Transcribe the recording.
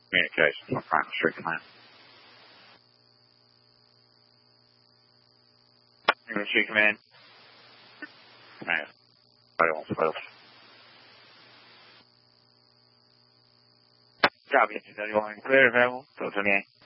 Communications from Final Street Command. Final Street Command. Command. Copy, 231 clear, available, 228.